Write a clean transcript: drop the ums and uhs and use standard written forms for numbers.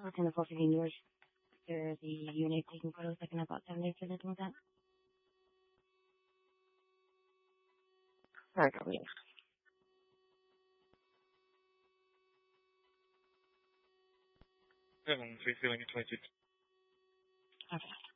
And of course, if yours, there's the unit taking photos taking about 7 days to do that. Alright, go. 对，我们飞飞了一个出来就。 Okay.